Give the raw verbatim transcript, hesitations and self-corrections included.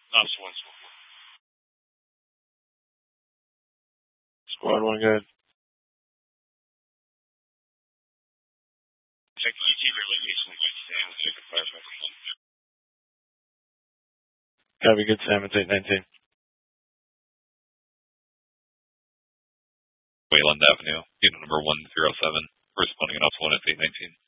Ops one, squad one. Squad one, good. Check E T relocation with Sam, check the firefighter. Copy, good, Sam. It's eight nineteen. Wayland Avenue, unit number one zero seven, responding in Ops one at eight nineteen.